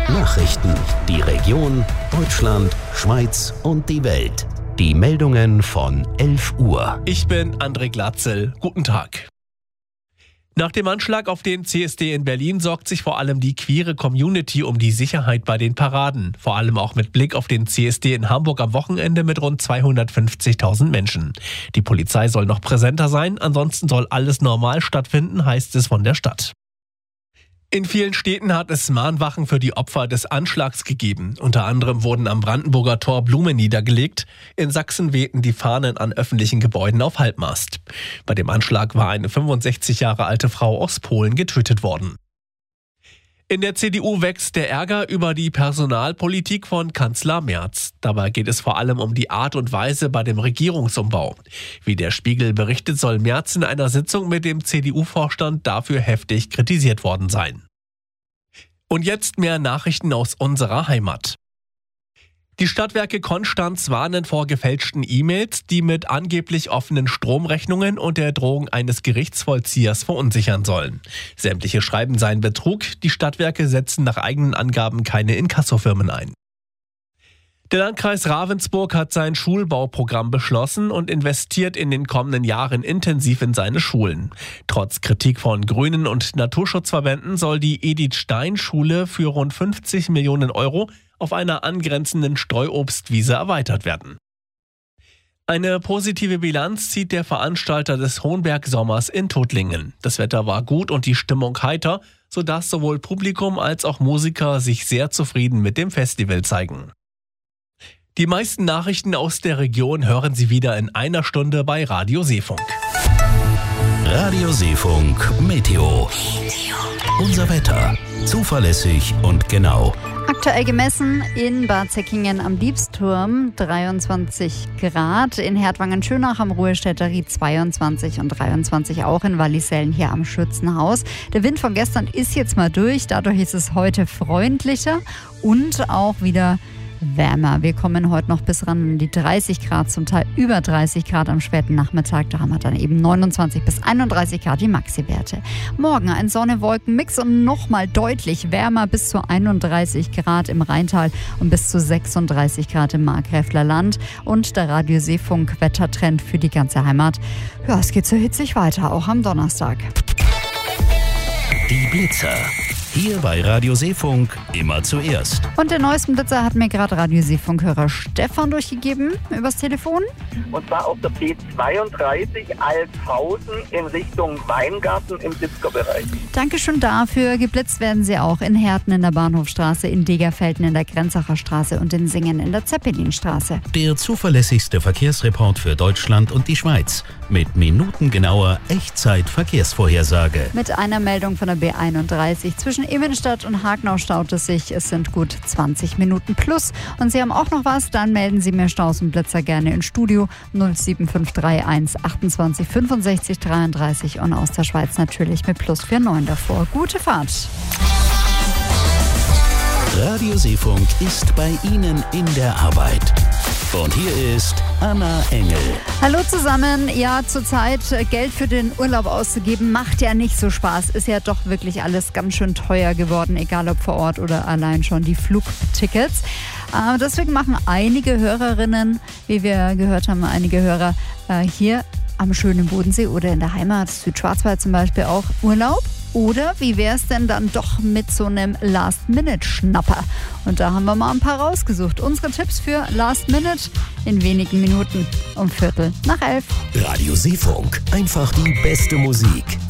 Nachrichten, die Region, Deutschland, Schweiz und die Welt. Die Meldungen von 11 Uhr. Ich bin André Glatzel. Guten Tag. Nach dem Anschlag auf den CSD in Berlin sorgt sich vor allem die queere Community um die Sicherheit bei den Paraden. Vor allem auch mit Blick auf den CSD in Hamburg am Wochenende mit rund 250.000 Menschen. Die Polizei soll noch präsenter sein, ansonsten soll alles normal stattfinden, heißt es von der Stadt. In vielen Städten hat es Mahnwachen für die Opfer des Anschlags gegeben. Unter anderem wurden am Brandenburger Tor Blumen niedergelegt. In Sachsen wehten die Fahnen an öffentlichen Gebäuden auf Halbmast. Bei dem Anschlag war eine 65 Jahre alte Frau aus Polen getötet worden. In der CDU wächst der Ärger über die Personalpolitik von Kanzler Merz. Dabei geht es vor allem um die Art und Weise bei dem Regierungsumbau. Wie der Spiegel berichtet, soll Merz in einer Sitzung mit dem CDU-Vorstand dafür heftig kritisiert worden sein. Und jetzt mehr Nachrichten aus unserer Heimat. Die Stadtwerke Konstanz warnen vor gefälschten E-Mails, die mit angeblich offenen Stromrechnungen und der Drohung eines Gerichtsvollziehers verunsichern sollen. Sämtliche Schreiben seien Betrug, die Stadtwerke setzen nach eigenen Angaben keine Inkassofirmen ein. Der Landkreis Ravensburg hat sein Schulbauprogramm beschlossen und investiert in den kommenden Jahren intensiv in seine Schulen. Trotz Kritik von Grünen und Naturschutzverbänden soll die Edith-Stein-Schule für rund 50 Millionen Euro auf einer angrenzenden Streuobstwiese erweitert werden. Eine positive Bilanz zieht der Veranstalter des Hohenberg-Sommers in Tuttlingen. Das Wetter war gut und die Stimmung heiter, sodass sowohl Publikum als auch Musiker sich sehr zufrieden mit dem Festival zeigen. Die meisten Nachrichten aus der Region hören Sie wieder in einer Stunde bei Radio Seefunk. Radio Seefunk Meteo. Unser Wetter. Zuverlässig und genau. Aktuell gemessen in Bad Säckingen am Diebsturm 23 Grad, in Hertwangen-Schönach am Ruhestädter Ried 22 und 23 auch in Wallisellen hier am Schützenhaus. Der Wind von gestern ist jetzt mal durch, dadurch ist es heute freundlicher und auch wieder wärmer. Wir kommen heute noch bis ran an die 30 Grad, zum Teil über 30 Grad am späten Nachmittag. Da haben wir dann eben 29 bis 31 Grad die Maxi-Werte. Morgen ein Sonne-Wolken-Mix und nochmal deutlich wärmer, bis zu 31 Grad im Rheintal und bis zu 36 Grad im Markgräfler Land. Und der Radio Seefunk Wettertrend für die ganze Heimat. Ja, es geht so hitzig weiter, auch am Donnerstag. Die Blitzer. Hier bei Radio Seefunk immer zuerst. Und den neuesten Blitzer hat mir gerade Radio Seefunk-Hörer Stefan durchgegeben übers Telefon. Und zwar auf der B32 Althausen in Richtung Weingarten im Sitzker-Bereich. Dankeschön dafür. Geblitzt werden sie auch in Herten in der Bahnhofstraße, in Degerfelden in der Grenzacher Straße und in Singen in der Zeppelinstraße. Der zuverlässigste Verkehrsreport für Deutschland und die Schweiz. Mit minutengenauer Echtzeit-Verkehrsvorhersage. Mit einer Meldung von der B31 zwischen Immenstadt und Hagenau staut es sich. Es sind gut 20 Minuten plus. Und Sie haben auch noch was? Dann melden Sie mir Staus und Blitzer gerne ins Studio 07531 28 65 33 und aus der Schweiz natürlich mit plus 49 davor. Gute Fahrt! Radio Seefunk ist bei Ihnen in der Arbeit. Und hier ist Anna Engel. Hallo zusammen. Ja, zurzeit Geld für den Urlaub auszugeben, macht ja nicht so Spaß. Ist ja doch wirklich alles ganz schön teuer geworden, egal ob vor Ort oder allein schon die Flugtickets. Deswegen machen einige Hörerinnen, wie wir gehört haben, einige Hörer hier am schönen Bodensee oder in der Heimat, Südschwarzwald zum Beispiel, auch Urlaub. Oder wie wäre es denn dann doch mit so einem Last-Minute-Schnapper? Und da haben wir mal ein paar rausgesucht. Unsere Tipps für Last-Minute in wenigen Minuten um 11:15. Radio Seefunk. Einfach die beste Musik.